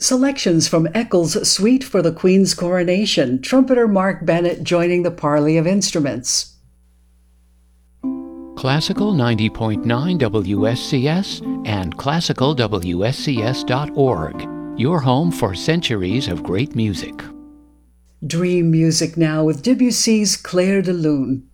Selections from Eccles' Suite for the Queen's Coronation, trumpeter Mark Bennett joining the parley of instruments. Classical 90.9 WSCS and classicalwscs.org, your home for centuries of great music. Dream music now with Debussy's Clair de Lune.